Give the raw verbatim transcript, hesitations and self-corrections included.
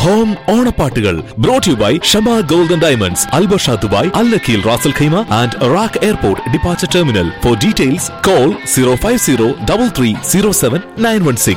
Home ഓണപ്പാട്ടുകൾ brought you by Shama golden diamonds, Al Barsha Dubai, Al നഖീൽ Ras al Khaimah and rack airport departure terminal. Four details call zero five zero double three zero seven nine one six.